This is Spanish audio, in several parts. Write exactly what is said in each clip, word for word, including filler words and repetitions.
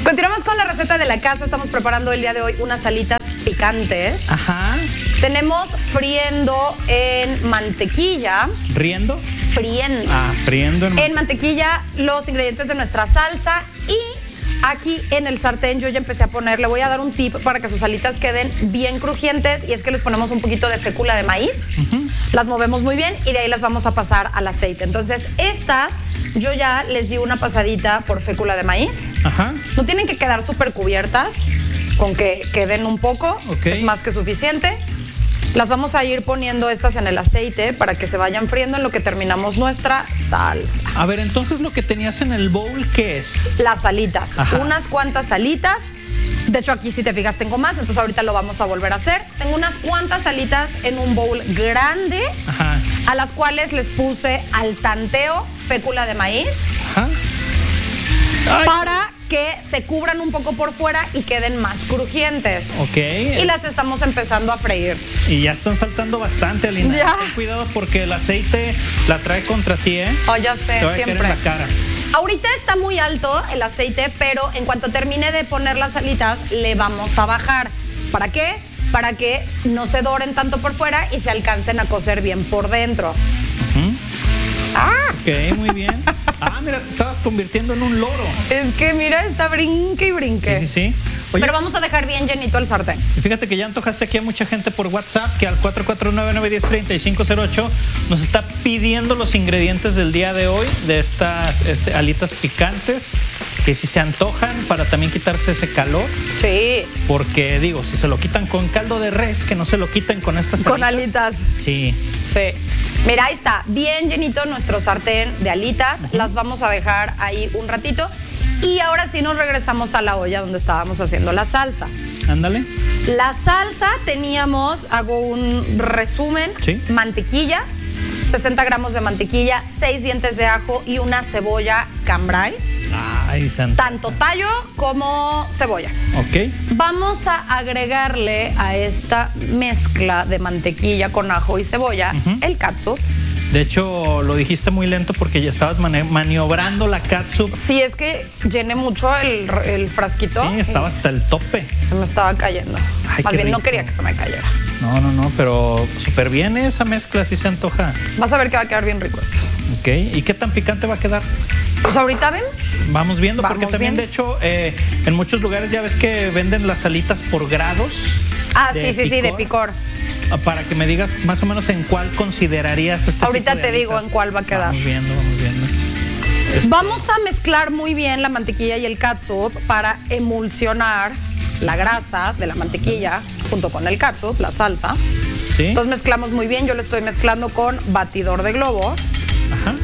Continuamos con la receta de la casa. Estamos preparando el día de hoy unas alitas picantes. Ajá. Tenemos friendo en mantequilla. ¿Riendo? Friendo. Ah, friendo en, en mantequilla los ingredientes de nuestra salsa. Y aquí en el sartén yo ya empecé a poner, le voy a dar un tip para que sus alitas queden bien crujientes, y es que les ponemos un poquito de fécula de maíz. Uh-huh. Las movemos muy bien y de ahí las vamos a pasar al aceite. Entonces estas yo ya les di una pasadita por fécula de maíz. Ajá. No tienen que quedar súper cubiertas, con que queden un poco, okay. Es más que suficiente. Las vamos a ir poniendo estas en el aceite para que se vayan friendo en lo que terminamos nuestra salsa. A ver, entonces lo que tenías en el bowl, ¿qué es? Las alitas. Ajá. Unas cuantas alitas. De hecho, aquí si te fijas tengo más, entonces ahorita lo vamos a volver a hacer. Tengo unas cuantas alitas en un bowl grande. Ajá. A las cuales les puse al tanteo fécula de maíz. Ajá. Ay. Para que se cubran un poco por fuera y queden más crujientes. Ok. Y las estamos empezando a freír. Y ya están saltando bastante, Alina. Ya. Ten cuidado porque el aceite la trae contra ti, ¿eh? Oh, ya sé, te va a siempre. caer en la cara. Ahorita está muy alto el aceite, pero en cuanto termine de poner las alitas, le vamos a bajar. ¿Para qué? Para que no se doren tanto por fuera y se alcancen a cocer bien por dentro. Uh-huh. ¡Ah! Ok, muy bien. Ah, mira, te estabas convirtiendo en un loro. Es que mira, está brinque y brinque. Sí, sí, sí. Oye, pero vamos a dejar bien llenito el sartén. Fíjate que ya antojaste aquí a mucha gente por WhatsApp, que al cuatro cuatro nueve, nueve uno cero, tres cinco cero ocho nos está pidiendo los ingredientes del día de hoy de estas este, alitas picantes, que si se antojan para también quitarse ese calor. Sí. Porque digo, si se lo quitan con caldo de res, que no se lo quiten con estas con alitas. alitas. Sí. Sí. Mira, ahí está, bien llenito nuestro sartén de alitas. Uh-huh. Las vamos a dejar ahí un ratito. Y ahora sí nos regresamos a la olla donde estábamos haciendo la salsa. Ándale. La salsa teníamos, hago un resumen, ¿sí? Mantequilla, sesenta gramos de mantequilla, seis dientes de ajo y una cebolla cambray. Ay, santa. Tanto tallo como cebolla. Ok. Vamos a agregarle a esta mezcla de mantequilla con ajo y cebolla uh-huh. el catsup. De hecho, lo dijiste muy lento porque ya estabas mani- maniobrando la catsup. Sí, es que llené mucho el, el frasquito. Sí, estaba hasta el tope. Se me estaba cayendo. Ay, Más bien, rico. no quería que se me cayera. No, no, no, pero súper bien esa mezcla, sí se antoja. Vas a ver que va a quedar bien rico esto. Ok, ¿y qué tan picante va a quedar? Pues ahorita ven. Vamos viendo, Vamos porque también, viendo. de hecho, eh, en muchos lugares ya ves que venden las alitas por grados. Ah, sí, sí, sí, de picor. Para que me digas más o menos en cuál considerarías este ahorita tipo de te alitas. digo en cuál va a quedar. Vamos viendo, vamos viendo. Este... Vamos a mezclar muy bien la mantequilla y el catsup para emulsionar la grasa de la mantequilla junto con el catsup, la salsa. ¿Sí? Entonces mezclamos muy bien. Yo lo estoy mezclando con batidor de globo. Ajá.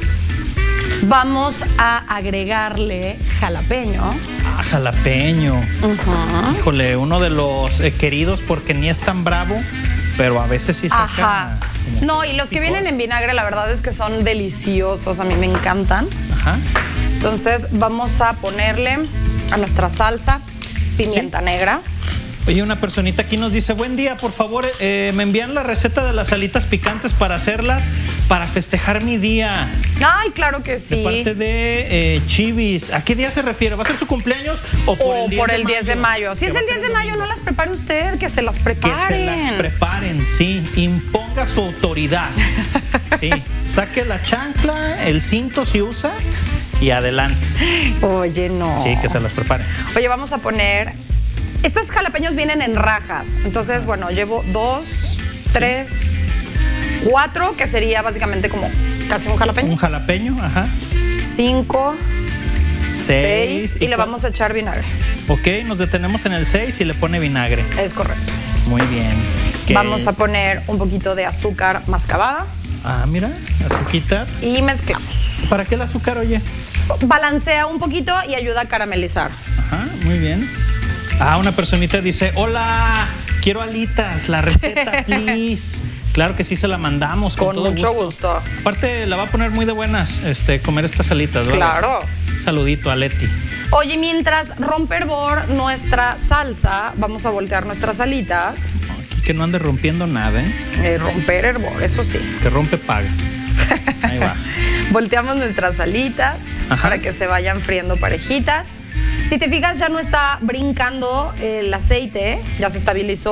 Vamos a agregarle jalapeño. Ah, jalapeño. Uh-huh. Híjole, uno de los eh, queridos porque ni es tan bravo, pero a veces sí saca. Ajá. No, y los que vienen en vinagre, la verdad es que son deliciosos. A mí me encantan. Ajá. Entonces vamos a ponerle a nuestra salsa pimienta ¿sí? negra. Oye, una personita aquí nos dice, buen día, por favor, eh, me envían la receta de las alitas picantes para hacerlas, para festejar mi día. Ay, claro que sí. De parte de eh, Chivis. ¿A qué día se refiere? ¿Va a ser su cumpleaños o por o el diez por de el diez de mayo? Si es el diez de mayo, no las prepare usted, que se las preparen. Que se las preparen, sí. Imponga su autoridad. Sí. Saque la chancla, el cinto si usa y adelante. Oye, no. Sí, que se las preparen. Oye, vamos a poner... Estos jalapeños vienen en rajas. Entonces, bueno, llevo dos, tres, sí. cuatro, que sería básicamente como casi un jalapeño. Un jalapeño, ajá. Cinco, seis, y, y le vamos a echar vinagre. Ok, nos detenemos en el seis y le pone vinagre. Es correcto. Muy bien. ¿Qué? Vamos a poner un poquito de azúcar mascabada. Ah, mira, azuquita. Y mezclamos. ¿Para qué el azúcar, oye? Balancea un poquito y ayuda a caramelizar. Ajá, muy bien. Ah, una personita dice, hola, quiero alitas, la receta, please. Claro que sí se la mandamos. Con, con todo mucho gusto. gusto. Aparte, la va a poner muy de buenas este, comer estas alitas, ¿verdad? Claro. Un saludito a Leti. Oye, mientras rompe hervor nuestra salsa, vamos a voltear nuestras alitas. Aquí que no ande rompiendo nada, ¿eh? eh romper hervor, eso sí. Que rompe paga. Ahí va. Volteamos nuestras alitas. Ajá. Para que se vayan friendo parejitas. Si te fijas, ya no está brincando el aceite, ya se estabilizó